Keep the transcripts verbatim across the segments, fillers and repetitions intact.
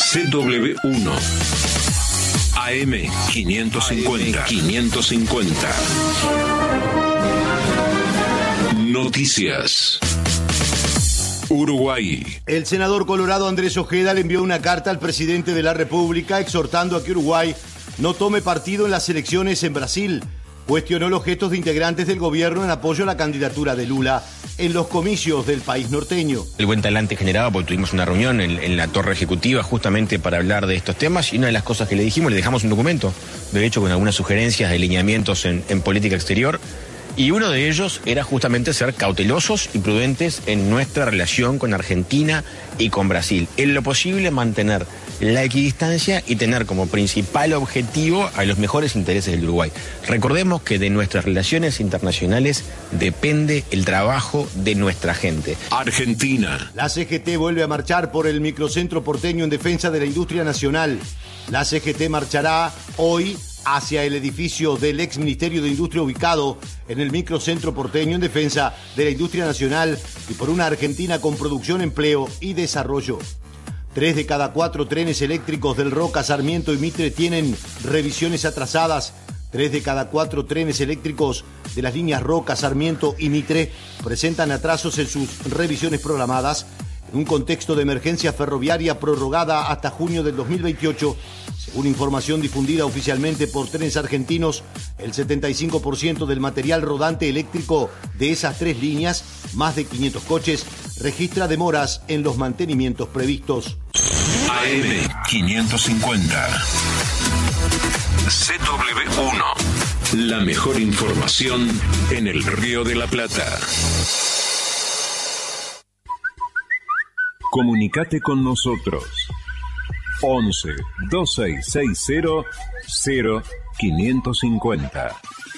C W uno. A M quinientos cincuenta. quinientos cincuenta. Noticias. Uruguay. El senador colorado Andrés Ojeda le envió una carta al presidente de la República exhortando a que Uruguay no tome partido en las elecciones en Brasil. Cuestionó los gestos de integrantes del gobierno en apoyo a la candidatura de Lula en los comicios del país norteño. El buen talante generado porque tuvimos una reunión en, en la torre ejecutiva justamente para hablar de estos temas, y una de las cosas que le dijimos, le dejamos un documento, de hecho con algunas sugerencias de lineamientos en, en política exterior, y uno de ellos era justamente ser cautelosos y prudentes en nuestra relación con Argentina y con Brasil. En lo posible mantener la equidistancia y tener como principal objetivo a los mejores intereses del Uruguay. Recordemos que de nuestras relaciones internacionales depende el trabajo de nuestra gente. Argentina. La C G T vuelve a marchar por el microcentro porteño en defensa de la industria nacional. La C G T marchará hoy hacia el edificio del ex Ministerio de Industria ubicado en el microcentro porteño en defensa de la industria nacional y por una Argentina con producción, empleo y desarrollo. Tres de cada cuatro trenes eléctricos del Roca, Sarmiento y Mitre tienen revisiones atrasadas. Tres de cada cuatro trenes eléctricos de las líneas Roca, Sarmiento y Mitre presentan atrasos en sus revisiones programadas en un contexto de emergencia ferroviaria prorrogada hasta junio del dos mil veintiocho. Según información difundida oficialmente por Trenes Argentinos, el setenta y cinco por ciento del material rodante eléctrico de esas tres líneas, más de quinientos coches, registra demoras en los mantenimientos previstos. A M quinientos cincuenta. C W uno. La mejor información en el Río de la Plata. Comunicate con nosotros. once, dos seis seis cero, cero, quinientos cincuenta.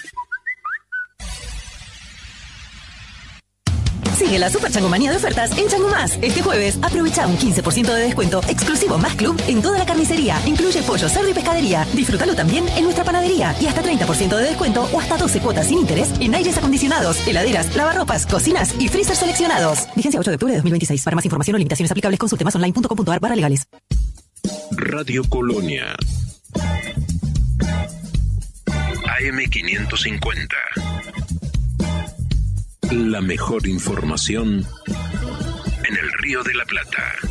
Sigue la Super Changomanía de ofertas en Chango Más. Este jueves aprovecha un quince por ciento de descuento exclusivo Más Club en toda la carnicería. Incluye pollo, cerdo y pescadería. Disfrútalo también en nuestra panadería. Y hasta treinta por ciento de descuento o hasta doce cuotas sin interés en aires acondicionados, heladeras, lavarropas, cocinas y freezer seleccionados. Vigencia ocho de octubre de dos mil veintiséis. Para más información o limitaciones aplicables, consulte más online punto com punto ar barra legales. Radio Colonia. A M quinientos cincuenta. La mejor información en el Río de la Plata.